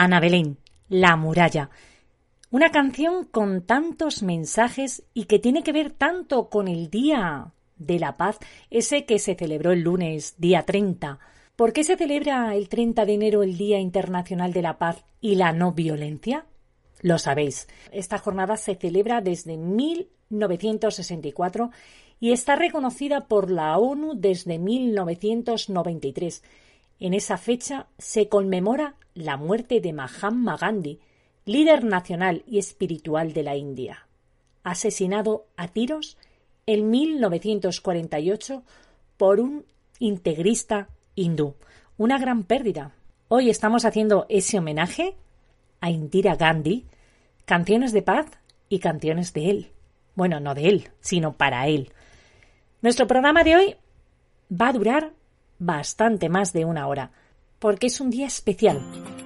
Ana Belén, La muralla. Una canción con tantos mensajes y que tiene que ver tanto con el Día de la Paz, ese que se celebró el lunes, día 30. ¿Por qué se celebra el 30 de enero el Día Internacional de la Paz y la No Violencia? Lo sabéis. Esta jornada se celebra desde 1964 y está reconocida por la ONU desde 1993. En esa fecha se conmemora la muerte de Mahatma Gandhi, líder nacional y espiritual de la India, asesinado a tiros en 1948 por un integrista hindú. Una gran pérdida. Hoy estamos haciendo ese homenaje a Indira Gandhi, canciones de paz y canciones de él. Bueno, no de él, sino para él. Nuestro programa de hoy va a durar bastante más de una hora, porque es un día especial.